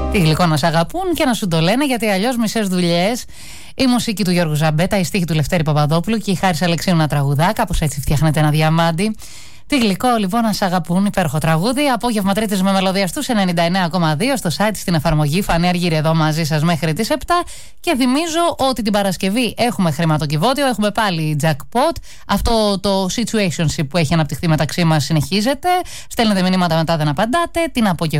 Τι γλυκό να σ' αγαπούν και να σου το λένε, γιατί αλλιώς μισές δουλειές. Η μουσική του Γιώργου Ζαμπέτα, η στίχη του Λευτέρη Παπαδόπουλου και η Χάρης Αλεξίου να τραγουδά. Κάπως έτσι φτιάχνεται ένα διαμάντι. Τι γλυκό λοιπόν να σ' αγαπούν, υπέροχο τραγούδι. Απόγευμα Τρίτης με μελωδία στους 99,2 στο site, στην εφαρμογή. Φανή Αργύρη εδώ μαζί σας μέχρι τις 7. Και θυμίζω ότι την Παρασκευή έχουμε χρηματοκιβώτιο, έχουμε πάλι jackpot. Αυτό το situationship που έχει αναπτυχθεί μεταξύ μας συνεχίζεται. Στέλνετε μηνύματα, μετά δεν απαντάτε. Την